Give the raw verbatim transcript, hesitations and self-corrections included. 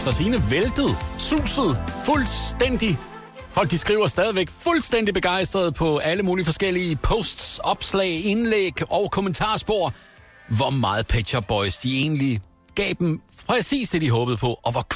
Efter sigende væltet, suset, fuldstændig. Folk de skriver stadigvæk fuldstændig begejstrede på alle mulige forskellige posts, opslag, indlæg og kommentarspor, hvor meget Pet Shop Boys de egentlig gav dem præcis det, de håbede på, og hvor